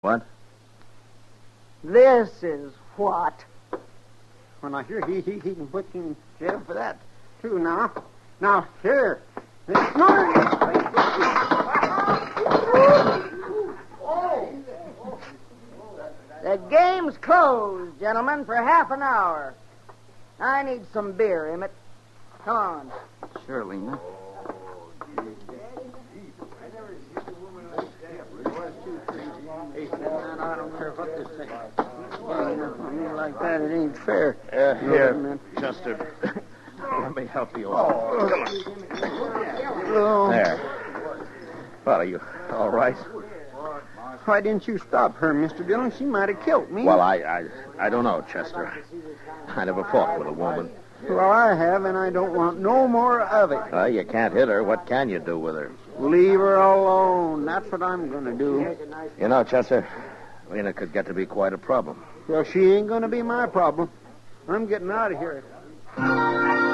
What? This is what? When I hear he can put you in jail for that, too, now. Now, here. The game's closed, gentlemen, for half an hour. I need some beer, Emmett. Come on. Sure, Lena. I don't care what they say. Like that, it ain't fair. Here, Chester. Let me help you out. There. Well, are you all right? Why didn't you stop her, Mr. Dillon? She might have killed me. Well, I don't know, Chester. I never fought with a woman. Well, I have, and I don't want no more of it. You can't hit her. What can you do with her? Leave her alone. That's what I'm going to do. You know, Chester, Lena could get to be quite a problem. Well, she ain't going to be my problem. I'm getting out of here.